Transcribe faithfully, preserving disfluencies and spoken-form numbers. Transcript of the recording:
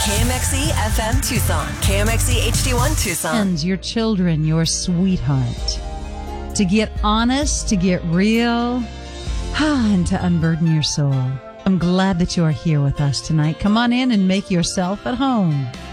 K M X E F M Tucson, K M X E H D one Tucson. And your children, your sweetheart. To get honest, to get real, and to unburden your soul. I'm glad that you are here with us tonight. Come on in and make yourself at home.